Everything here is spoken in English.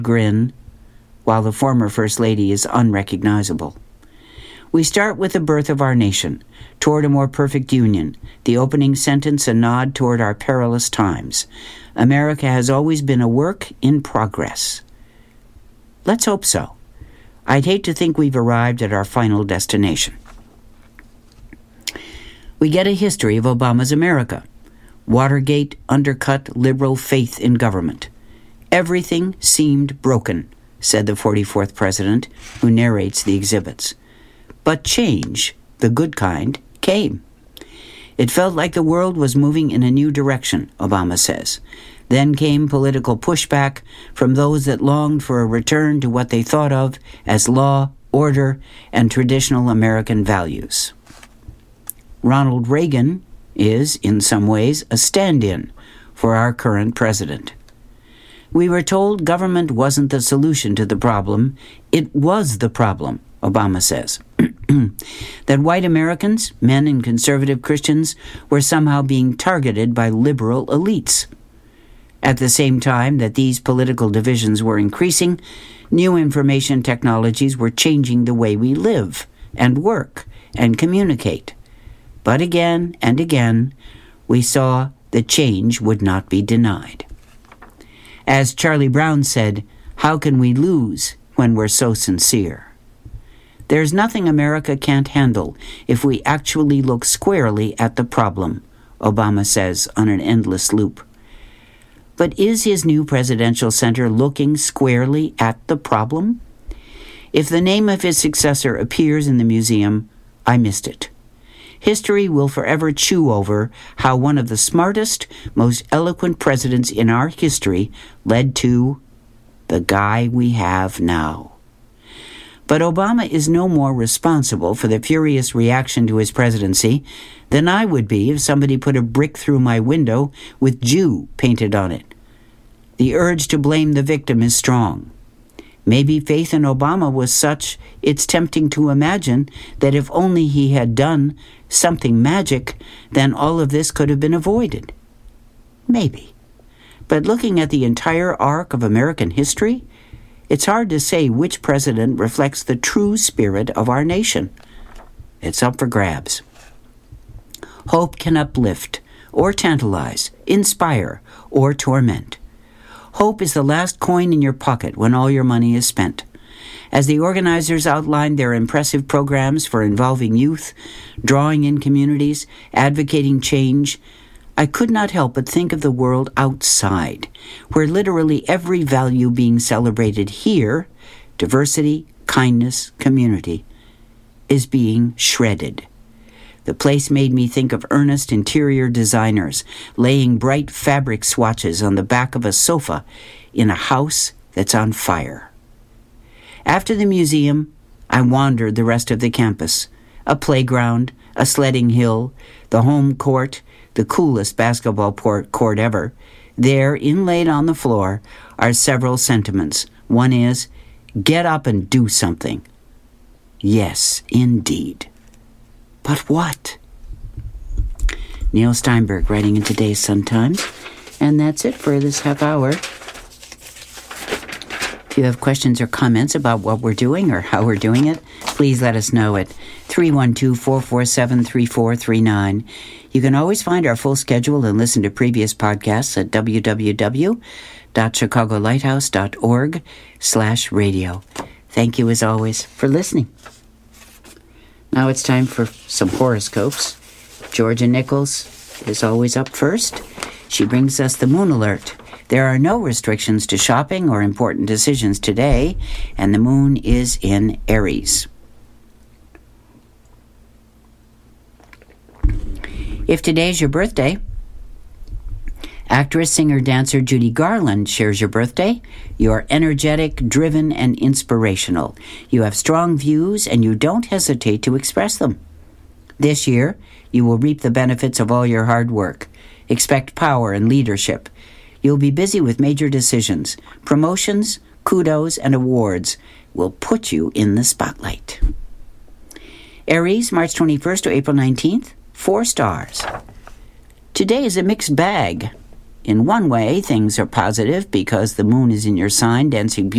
grin, while the former First Lady is unrecognizable. We start with the birth of our nation, toward a more perfect union, the opening sentence a nod toward our perilous times. America has always been a work in progress. Let's hope so. I'd hate to think we've arrived at our final destination. We get a history of Obama's America. Watergate undercut liberal faith in government. Everything seemed broken, said the 44th president, who narrates the exhibits. But change, the good kind, came. It felt like the world was moving in a new direction, Obama says. Then came political pushback from those that longed for a return to what they thought of as law, order, and traditional American values. Ronald Reagan is, in some ways, a stand-in for our current president. We were told government wasn't the solution to the problem. It was the problem, Obama says. That white Americans, men and conservative Christians, were somehow being targeted by liberal elites. At the same time that these political divisions were increasing, new information technologies were changing the way we live and work and communicate. But again and again, we saw that change would not be denied. As Charlie Brown said, how can we lose when we're so sincere? There's nothing America can't handle if we actually look squarely at the problem, Obama says on an endless loop. But is his new presidential center looking squarely at the problem? If the name of his successor appears in the museum, I missed it. History will forever chew over how one of the smartest, most eloquent presidents in our history led to the guy we have now. But Obama is no more responsible for the furious reaction to his presidency than I would be if somebody put a brick through my window with Jew painted on it. The urge to blame the victim is strong. Maybe faith in Obama was such, it's tempting to imagine that if only he had done something magic, then all of this could have been avoided. Maybe. But looking at the entire arc of American history, it's hard to say which president reflects the true spirit of our nation. It's up for grabs. Hope can uplift, or tantalize, inspire, or torment. Hope is the last coin in your pocket when all your money is spent. As the organizers outlined their impressive programs for involving youth, drawing in communities, advocating change, I could not help but think of the world outside, where literally every value being celebrated here, diversity, kindness, community, is being shredded. The place made me think of earnest interior designers laying bright fabric swatches on the back of a sofa in a house that's on fire. After the museum, I wandered the rest of the campus. A playground, a sledding hill, the home court, the coolest basketball court ever. There, inlaid on the floor, are several sentiments. One is, get up and do something. Yes, indeed. But what? Neil Steinberg writing in today's Sun-Times. And that's it for this half hour. If you have questions or comments about what we're doing or how we're doing it, please let us know at 312-447-3439. You can always find our full schedule and listen to previous podcasts at www.chicagolighthouse.org/radio. Thank you, as always, for listening. Now it's time for some horoscopes. Georgia Nichols is always up first. She brings us the moon alert. There are no restrictions to shopping or important decisions today, and the moon is in Aries. If today's your birthday, actress, singer, dancer Judy Garland shares your birthday. You're energetic, driven, and inspirational. You have strong views, and you don't hesitate to express them. This year, you will reap the benefits of all your hard work. Expect power and leadership. You'll be busy with major decisions. Promotions, kudos, and awards will put you in the spotlight. Aries, March 21st to April 19th, 4 stars. Today is a mixed bag. In one way, things are positive because the moon is in your sign, dancing